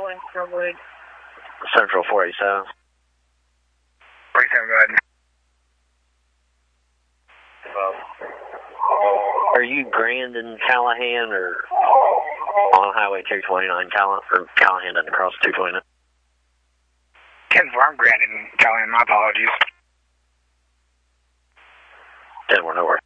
going Sherwood. Central 487. 47, go ahead. Are you Grand and Callahan or on Highway 229 Callahan doesn't cross 229? 10-4, I'm Grand and Callahan, my apologies. 10-4, no worries.